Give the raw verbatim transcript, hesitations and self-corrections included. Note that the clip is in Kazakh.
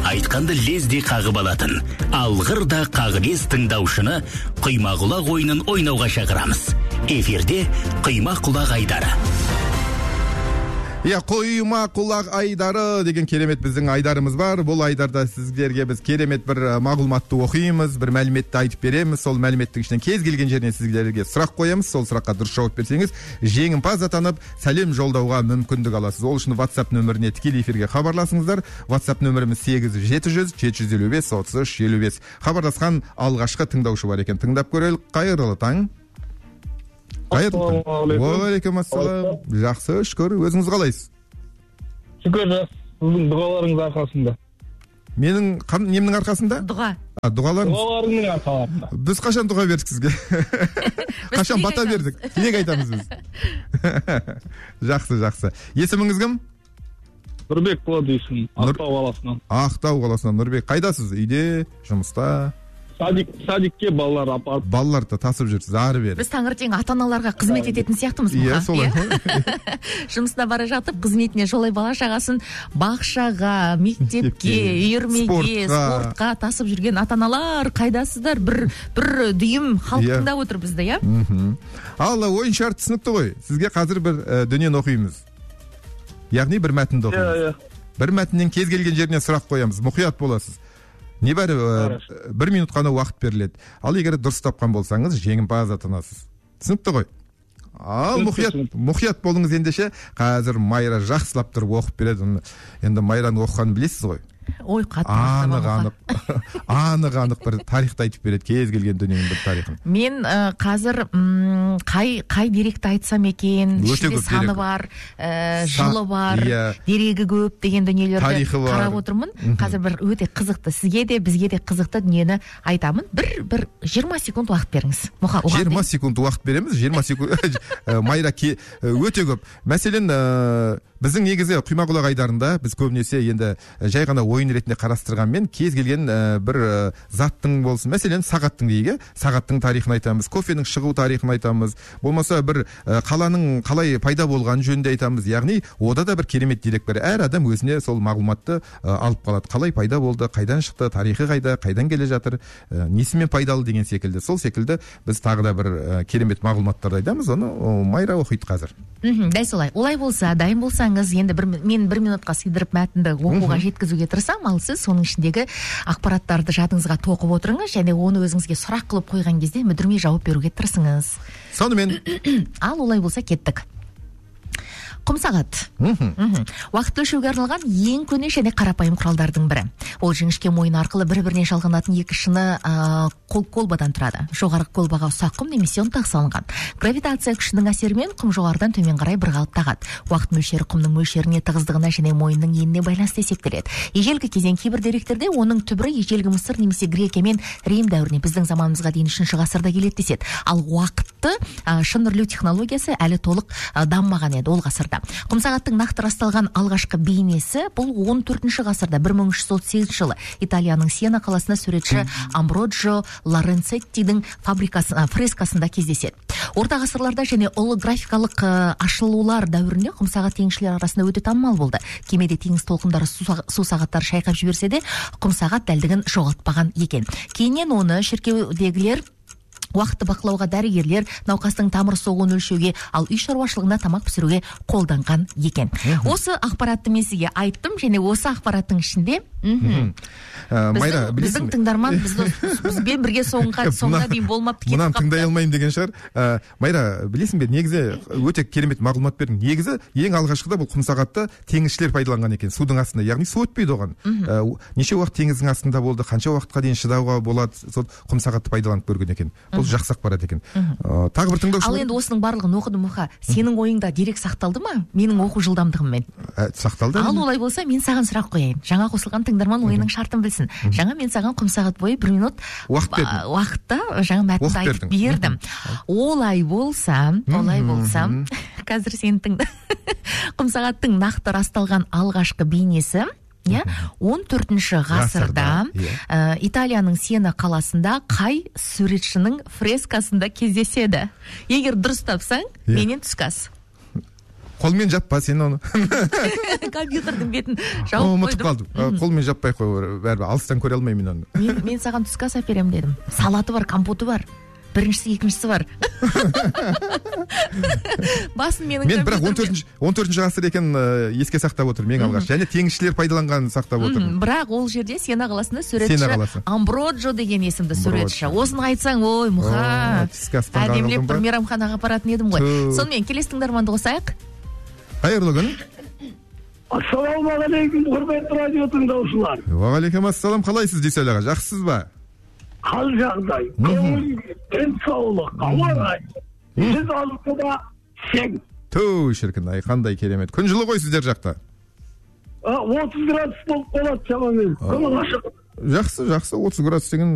айтқанды лезде қағып алатын алғыр да қағылез тыңдаушыны құйма құлақ ойынын ойнауға шақырамыз. Эфирде құйма құлақ айдары. Я құйма құлақ айдары деген керемет біздің айдарымыз бар. Бұл айдарда сіздерге біз керемет бір мағлұматты оқимыз, бір мәліметті айтып береміз. Сол мәліметтің ішінен кез келген жеріне сіздерге сұрақ қоямыз. Сол сұраққа дұрыс жауап берсеңіз, жеңімпаз атанып, сәлем жолдауға мүмкіндік аласыз. Ол үшін WhatsApp нөміріне тікелей эфирге хабарласыңыздар. WhatsApp нөміріміз сегіз жеті жүз жеті жүз елу бес отыз үш елу бес. Хабарласқан алғашқы тыңдаушы бар екен. Тыңдап көрелік. Қайырлы таң. Уағалейкум ассалам. Жақсы, шүкір. Өзіңіз қалайсыз? Шүкір, сіздің дұғаларыңыз арқасында. Менің немнің арқасында? Дұға. А, дұғаларыңыз? Дұғаларыңның арқасында. Біз қашан дұға бердік сізге? Қашан бата бердік? Тілек айтамыз біз. Жақсы, жақсы. Есіміңіз кім? Нұрбек болады есімім. Ақтау қаласынан. Ақтау қаласынан. Нұрбек, қайдасыз? Үйде, жұмыста? Садик, садикке балалар апарып. Балаларды тасып жүрсіз, ары бері. Біз таңертең ата-аналарға қызмет ететін сияқтымыз. Иә, солай. Жұмысына бара жатып, қызметіне жолай бала шағасын бақшаға, мектепке, үйірмеге, спортқа тасып жүрген ата-аналар қайдасыздар? Бір бір дүйім халық тыңдап отыр бізді, иә? Ал ойын шарты түсінікті ғой. Сізге қазір бір дүниені оқимыз. Яғни бір мәтінді оқимыз. Бір мәтіннен кез келген жеріне сұрақ қоямыз. Мұқият боласыз. Небәрі бір минут қана уақыт беріледі. Ал егер дұрыс тапқан болсаңыз, жеңімпаз атанасыз. Түсінікті ғой? Ал мұқият, мұқият болыңыз ендеше. Қазір Майра жақсылап тұрып оқып береді. Енді Майраның оқығанын білесіз ғой. Ой, қатты. Анық, анық. Анық, анық бір тарихты айтып береді, кез келген дүниенің бір тарихын. Мен ә, қазір м, қай қай деректі айтсам екен, ішінде саны бар, ә, жылы бар, yeah. дерегі көп деген дүниелерді қарап отырмын. Mm-hmm. Қазір бір өте қызықты, сізге де бізге де қызықты дүниені айтамын. Бір бір жиырма секунд уақыт беріңіз. Мұха, жиырма секунд уақыт береміз. жиырма секунд Майра өте көп. Мәселен, ә, біздің негізі құйма құлақ айдарында біз көбінесе енді жай ғана ойын ретінде қарастырғанмен кез келген ә, бір ә, заттың болсын, мәселен сағаттың дейік, сағаттың тарихын айтамыз, кофенің шығу тарихын айтамыз, болмаса бір ә, қаланың қалай пайда болғанын жөнінде айтамыз. Яғни ода да бір керемет дерек бар. Әр адам өзіне сол мағлұматты ә, алып қалады. Қалай пайда болды, қайдан шықты, тарихы қайда, қайдан келе жатыр, ә, несімен пайдалы деген секілді. Сол секілді біз тағы да бір ә, керемет мағлұматтарды айтамыз. Оны о, Майра оқиды қазір. Мхм, дәл солай. Олай болса, дайын болсаңыз, енді бір, мен бір минутқа сыйдырып мәтінді оқуға жеткізуге тырысам, ал сіз соның ішіндегі ақпараттарды жадыңызға тоқып отырыңыз, және оны өзіңізге сұрақ қылып қойған кезде мүдірмей жауап беруге тырысыңыз. Сонымен. Ал олай болса кеттік. Құм сағат. Уақытты өлшеуге арналған ең көне және қарапайым құралдардың бірі. Ол жіңішке мойын арқылы бір-біріне жалғанатын екі шыны ә, қол колбадан тұрады. Жоғарғы колбаға ұсақ құм немесе ұнтақ салынған. Гравитация күшінің әсерімен құм жоғарыдан төмен қарай бір қалып тағады. Уақыт мөлшері құмның мөлшеріне, тығыздығына және мойынның еніне байланысты есептеледі. Ежелгі кезең кейбір деректерде оның түбірі ежелгі Мысыр немесе Грекия мен Рим дәуіріне, біздің заманымызға дейін үшінші ғасырда келеді деседі. Ал уақытты ә, шын үрлеу технологиясы әлі толық ә, дамымаған еді ол ғасырда. Құм сағаттың нақты расталған алғашқы бейнесі бұл он төртінші ғасырда бір мың үш жүз отыз сегізінші жылы Италияның Сиена қаласында суретші Амброджо Лоренцеттидің фабрикасы фрескасында кездеседі. Орта ғасырларда және ұлы графикалық ашылулар дәуірінде құм сағат теңізшілер арасында өте танымал болды. Кемеде теңіз толқындары су сағаттары шайқап жіберсе де, құм сағат дәлдігін жоғалтпаған екен. Кейіннен оны шіркеудегілер уақытты бақылауға, дәрігерлер науқастың тамыр соғуын өлшеуге, ал үй шаруашылығында тамақ пісіруге қолданған екен. Осы ақпаратты мен сізге айттым, және осы ақпараттың ішінде Майра, біздің тыңдарман бізбен бірге соңға дейін болмапты кетіп қапты. Мұнан тыңдай алмаймын деген шығар. Майра, білесің бе, негізі өте керемет мағлұмат бердің. Негізі ең алғашқыда бұл құм сағатты теңізшілер пайдаланған екен, судың астында. Яғни су өтпейді оған. Неше уақыт теңіздің астында болды, қанша уақытқа дейін шыдауға болады, сол құм сағатты пайдаланып көрген екен. Бұл жақсы ақпарат екен. Тағы бір тыңдаушы. Ал енді осының барлығын оқыдым, Мұха. Сенің ойыңда дерек сақталды ма? Менің оқу жылдамдығыммен. Сақталды. Ал олай болса, мен саған сұрақ қояйын. Жаңа қосылған тыңдарман ойының шартын білсін. Жаңа мен саған құм сағат бойы бір минут уақытта жаңа мәтінді айтып бердім. Олай болса, олай болса, қазір сен тыңда. Құм сағаттың нақты расталған алғашқы бейнесі он төртінші ғасырда Италияның Сиена қаласында қай суретшінің фрескасында кездеседі? Егер дұрыс тапсаң, менен түскі ас. Қолмен жаппа сен оны. Компьютердің бетін О, жауып ұмытып қойдым. қалдым. Қолмен жаппай қой, бәрібір алыстан көре алмаймын оны. Мен, мен саған түскі ас әперемін дедім. Салаты бар, компоты бар. Біріншісі, екіншісі бар. Басын менің Мен бірақ компьютермен- он төртінші ғасыр екен еске сақтап отыр мен алғаш. Және теңізшілер пайдаланғанын сақтап отыр. Мгм, бірақ ол жерде Сена қаласында Сена суретші қаласы. Амброджо деген есімді суретші. Амброджо. Осыны айтсаң, ой, мұха. О, түскі аспанға Әдемілеп қалдың ба? бір мейрамханаға апаратын едім ғой. Ту. Сонымен келесі тыңдарманды қосайық. Қайырлы күн. Ассалаумағалейкум, құрметті радио тыңдаушылар. Уағалейкум ассалам, қалайсыз Дүйсел аға, жақсысыз ба? Қал жағдай, көңіл, денсаулық, ауа райы. Сіз алыстыда сең. Ту шіркін ай, қандай керемет. Күн жылы ғой сіздер жақта. отыз градус болып болады шамамен. Күн ашық. Жақсы, жақсы, отыз градус деген